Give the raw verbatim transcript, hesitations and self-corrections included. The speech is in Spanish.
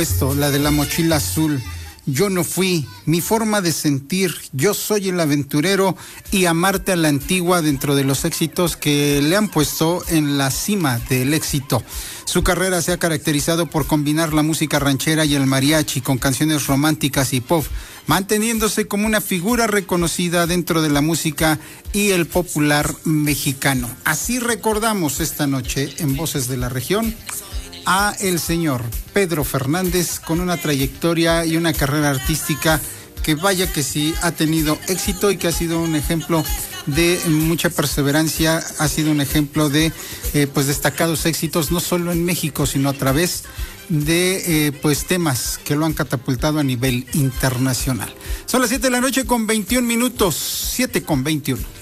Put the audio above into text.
Esto, la de la mochila azul. Yo no fui, mi forma de sentir, yo soy el aventurero y amarte a la antigua, dentro de los éxitos que le han puesto en la cima del éxito. Su carrera se ha caracterizado por combinar la música ranchera y el mariachi con canciones románticas y pop, manteniéndose como una figura reconocida dentro de la música y el popular mexicano. Así recordamos esta noche en Voces de la Región a el señor Pedro Fernández, con una trayectoria y una carrera artística que vaya que sí ha tenido éxito y que ha sido un ejemplo de mucha perseverancia, ha sido un ejemplo de eh, pues destacados éxitos, no solo en México, sino a través de eh, pues temas que lo han catapultado a nivel internacional. Son las siete de la noche con veintiún minutos, siete con veintiuno.